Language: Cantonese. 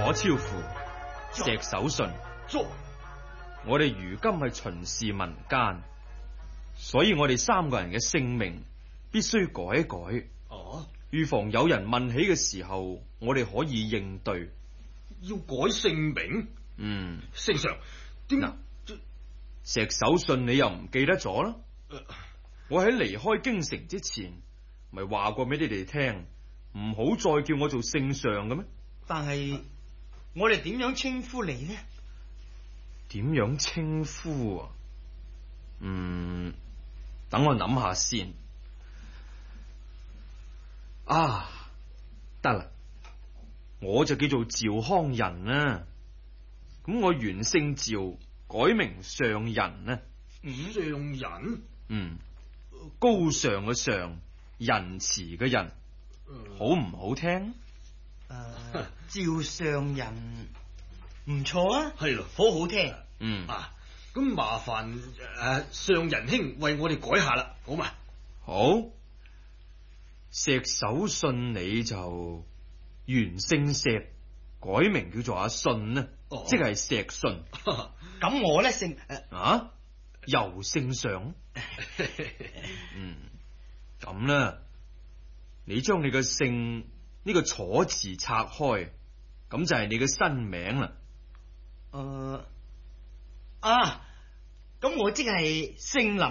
左超父，石守信。我哋如今係巡視民間，所以我哋三個人嘅姓名必須改一改。預防有人問起嘅時候，我哋可以應對。 要改姓名？ 聖上， 點？ 石守信你又唔記得咗啦？我喺離開京城之前，咪話過俾你哋聽，唔好再叫我做聖上嘅咩？ 但係我哋點樣稱呼你呢？ 點樣稱呼啊？等我諗下先。得啦，我就叫做趙匡胤啦。咁我原姓趙，改名上人啊。 上人？ 高尚嘅尚，仁慈嘅仁，好唔好聽？ 趙上人唔錯啊， 係咯， 好好聽。 咁麻煩上人兄為我哋改下啦，好嘛？ 好。石守信你就原姓石，改名叫做阿信呢，即係石信。 咁我咧姓又姓上。咁啦，你將你嘅姓呢個楚字拆開，咁就係你嘅新名啦。 咁我即係姓林。